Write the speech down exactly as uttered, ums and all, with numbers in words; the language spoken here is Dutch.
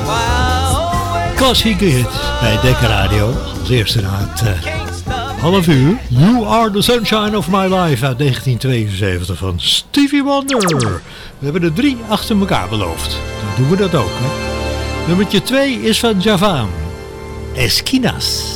Klassieke hit bij Dekker Radio. Als eerste na het uh, half uur. You Are the Sunshine of My Life uit negentien tweeënzeventig van Stevie Wonder. We hebben er drie achter elkaar beloofd. Dan doen we dat ook. Hè? Nummertje twee is van Javan. Esquinas.